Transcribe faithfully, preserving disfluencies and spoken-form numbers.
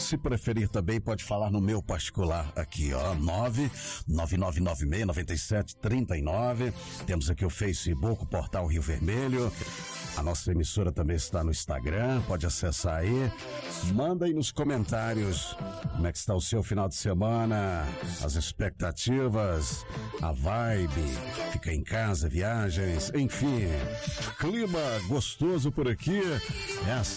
se preferir também, pode falar no meu particular aqui, ó, nove nove nove nove seis nove sete três nove. Temos aqui o Facebook, o Portal Rio Vermelho. A nossa emissora também está no Instagram, pode acessar aí. Manda aí nos comentários como é que está o seu final de semana, as expectativas, a vibe, fica em casa, viagens, enfim. Clima gostoso por aqui. É assim